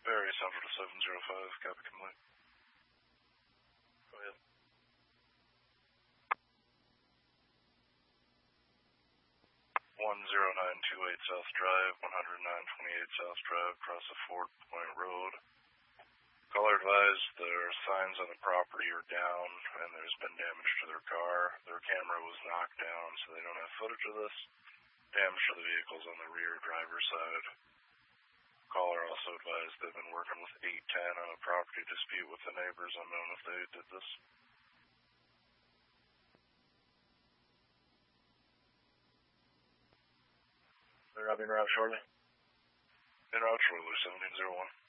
Very Central to 705, copy complete. Go ahead. 10928 South Drive, 10928 South Drive, across the Fort Point Road. Caller advised their signs on the property are down and there's been damage to their car. Their camera was knocked down, so they don't have footage of this. Damage to the vehicles on the rear driver's side. Caller also advised they've been working with 810 on a property dispute with the neighbors, unknown if they did this. They're en route shortly. En route shortly, 1701.